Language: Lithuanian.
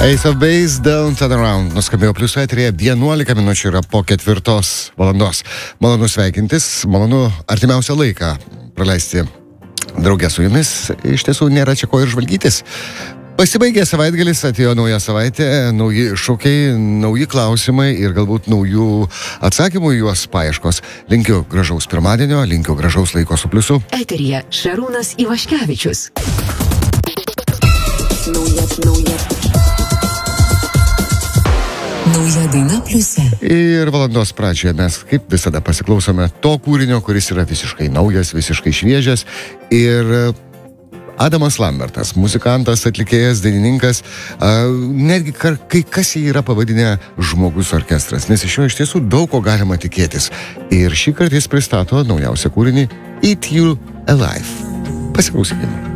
Ace of Base, Don't Turn Around. Nuskambėjo Pliuso eteryje, 11 minučių yra po 4 valandos. Malonu sveikintis, malonu artimiausią laiką praleisti draugę su jumis. Iš tiesų nėra čia ko ir žvalgytis. Pasibaigė savaitgalis, atėjo nauja savaitė, nauji šūkiai, nauji klausimai ir galbūt naujų atsakymų į juos paieškos. Linkiu gražaus pirmadienio, linkiu gražaus laiko su Pliusu. Eteryje Šarūnas Ivaškevičius. Nauja daina Pliuse. Ir valandos pradžioje mes kaip visada pasiklausome to kūrinio, kuris yra visiškai naujas, visiškai šviežias. Ir Adamas Lambertas, muzikantas, atlikėjas, dainininkas, netgi kai kas jį yra pavadinę žmogus orkestras, nes iš jo iš tiesų daug ko galima tikėtis. Ir šį kartą jis pristato naujausią kūrinį Eat You Alive. Pasiklausykime.